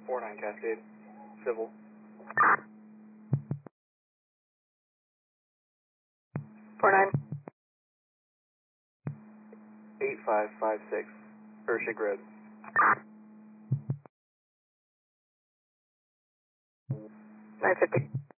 49 Cascade, civil. 49. 8556, Urshig Road. 950.